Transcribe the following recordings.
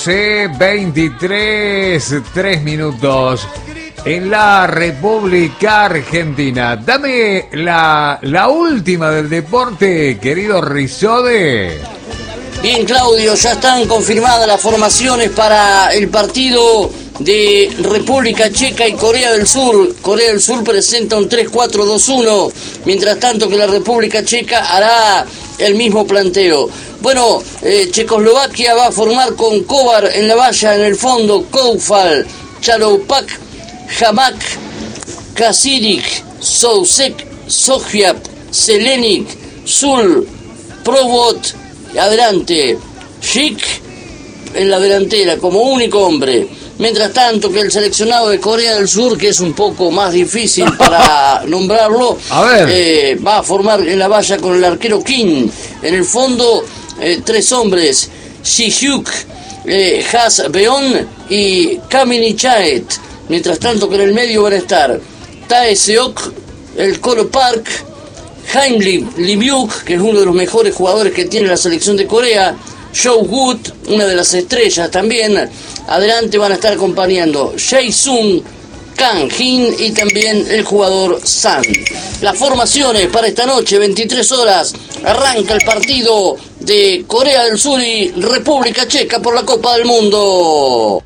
23, 3 minutos en la República Argentina. Dame la última del deporte, querido Rizode. Bien, Claudio, ya están confirmadas las formaciones para el partido de República Checa y Corea del Sur. Corea del Sur presenta un 3-4-2-1, mientras tanto que la República Checa hará el mismo planteo. Bueno, Checoslovaquia va a formar con Kovar en la valla, en el fondo, Koufal, Chaloupak, Hamak, Kasirik, Sousek, Sofiap, Selenik, Zul, Provot, adelante, Shik en la delantera como único hombre. Mientras tanto que el seleccionado de Corea del Sur, que es un poco más difícil para nombrarlo, va a formar en la valla con el arquero Kim. En el fondo, tres hombres, Shihyuk, Has Beon y Kamini Chaet. Mientras tanto que en el medio van a estar Tae Seok, el Kolo Park, Haim Lim-yuk, que es uno de los mejores jugadores que tiene la selección de Corea, Joe Wood, una de las estrellas también. Adelante van a estar acompañando Jae-sung, Kang Jin y también el jugador San. Las formaciones para esta noche, 23 horas, arranca el partido de Corea del Sur y República Checa por la Copa del Mundo.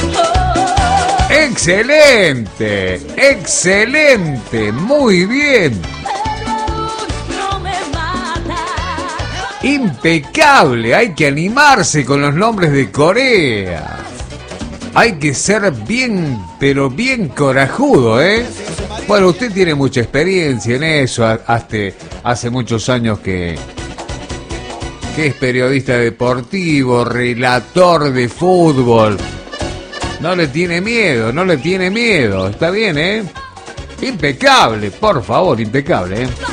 ¡Excelente! ¡Excelente! ¡Muy bien! Impecable, hay que animarse con los nombres de Corea. Hay que ser bien, pero bien corajudo, ¿eh? Bueno, usted tiene mucha experiencia en eso, hace muchos años que es periodista deportivo, relator de fútbol. No le tiene miedo, está bien, ¿eh? Impecable, por favor, impecable, ¿eh?